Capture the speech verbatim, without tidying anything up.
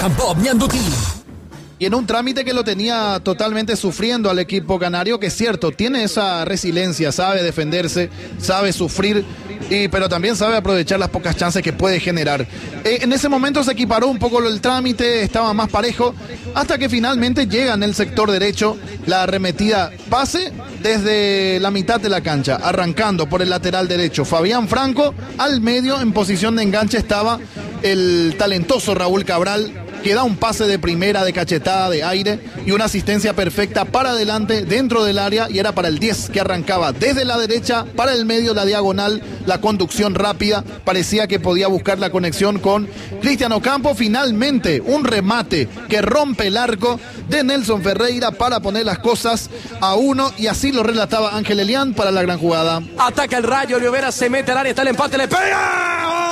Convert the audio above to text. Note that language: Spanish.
Johan Bob Ñanduti. Y en un trámite que lo tenía totalmente sufriendo al equipo canario, que es cierto, tiene esa resiliencia, sabe defenderse, sabe sufrir, y, pero también sabe aprovechar las pocas chances que puede generar. Eh, en ese momento se equiparó un poco el trámite, estaba más parejo, hasta que finalmente llega en el sector derecho la arremetida pase desde la mitad de la cancha, arrancando por el lateral derecho. Fabián Franco, al medio, en posición de enganche estaba el talentoso Raúl Cabral, que da un pase de primera, de cachetada, de aire y una asistencia perfecta para adelante dentro del área, y era para el diez, que arrancaba desde la derecha para el medio, la diagonal, la conducción rápida, parecía que podía buscar la conexión con Cristian Ocampo. Finalmente un remate que rompe el arco de Nelson Ferreira para poner las cosas a uno, y así lo relataba Ángel Elián para la gran jugada. Ataca el Rayo, Olivera se mete al área, está el empate, le pega.